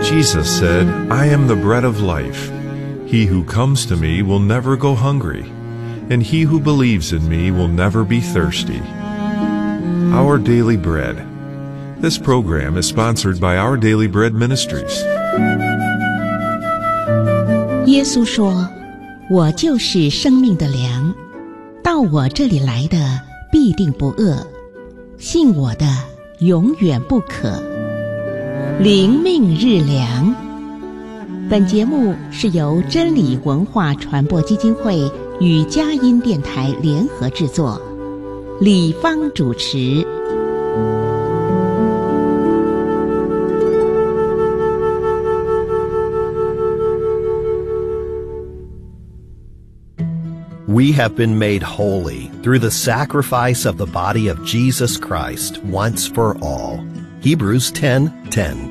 Jesus said, "I am the bread of life. He who comes to me will never go hungry, and he who believes in me will never be thirsty." Our Daily Bread. This program is sponsored by Our Daily Bread Ministries. 耶稣说：“我就是生命的粮，到我这里来的必定不饿，信我的永远不渴。”灵命日粮。本节目是由真理文化传播基金会与佳音电台联合制作，李芳主持。 We have been made holy through the sacrifice of the body of Jesus Christ once for all. Hebrews 10:10.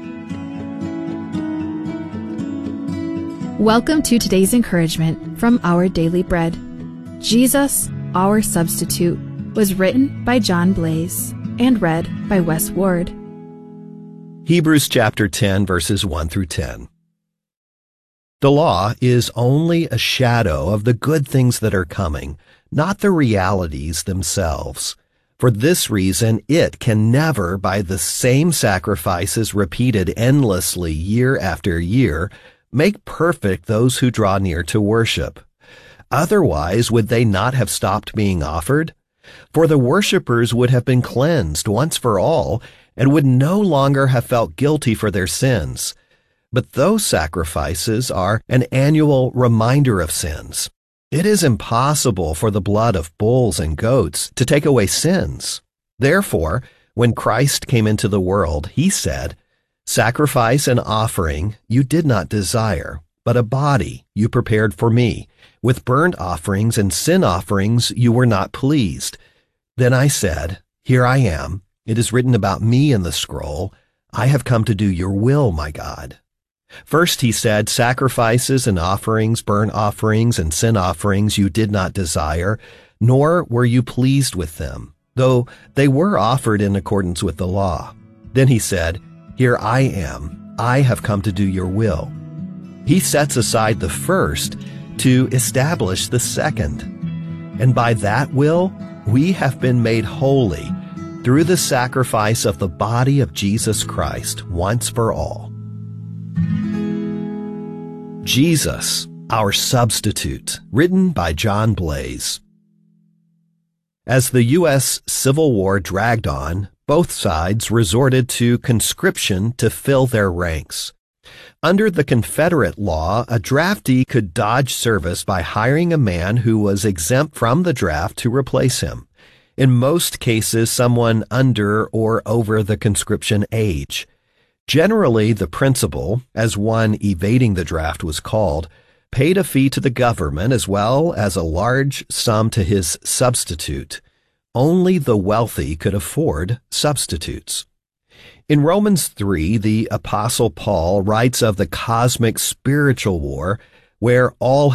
Welcome to today's encouragement from Our Daily Bread. Jesus, Our Substitute, was written by John Blaze and read by Wes Ward. Hebrews chapter 10, verses 1 through 10. The law is only a shadow of the good things that are coming, not the realities themselves. For this reason, it can never, by the same sacrifices repeated endlessly year after year, make perfect those who draw near to worship. Otherwise, would they not have stopped being offered? For the worshippers would have been cleansed once for all, and would no longer have felt guilty for their sins. But those sacrifices are an annual reminder of sins. It is impossible for the blood of bulls and goats to take away sins. Therefore, when Christ came into the world, he said, "Sacrifice and offering you did not desire, but a body you prepared for me. With burnt offerings and sin offerings you were not pleased. Then I said, Here I am. It is written about me in the scroll. I have come to do your will, my God." First he said, "Sacrifices and offerings, burnt offerings and sin offerings you did not desire, nor were you pleased with them, though they were offered in accordance with the law." Then he said, "Here I am. I have come to do your will." He sets aside the first to establish the second. And by that will, we have been made holy through the sacrifice of the body of Jesus Christ once for all. Jesus, Our Substitute, written by John Blaze. As the U.S. Civil War dragged on, both sides resorted to conscription to fill their ranks. Under the Confederate law, a draftee could dodge service by hiring a man who was exempt from the draft to replace him. In most cases, someone under or over the conscription age. Generally, the principal, as one evading the draft was called, paid a fee to the government as well as a large sum to his substitute. Only the wealthy could afford substitutes. In Romans 3, the Apostle Paul writes of the cosmic spiritual war where all